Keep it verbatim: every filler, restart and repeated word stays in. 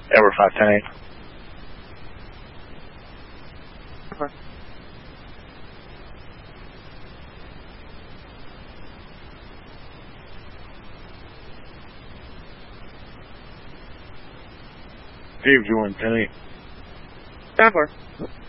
Edward five ten eight. Over. Steve, you want ten eight? Over.